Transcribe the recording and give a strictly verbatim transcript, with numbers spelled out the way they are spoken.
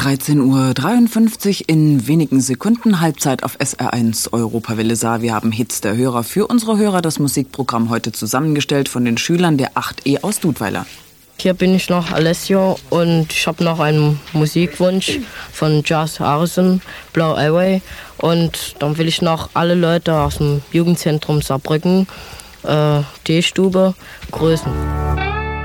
dreizehn Uhr dreiundfünfzig, in wenigen Sekunden Halbzeit auf S R eins Europawelle Saar. Wir haben Hits der Hörer für unsere Hörer, das Musikprogramm heute zusammengestellt von den Schülern der acht E aus Dudweiler. Hier bin ich noch Alessio und ich habe noch einen Musikwunsch von Jazz Harrison, Blau Highway. Und dann will ich noch alle Leute aus dem Jugendzentrum Saarbrücken, äh, D-Stube, grüßen.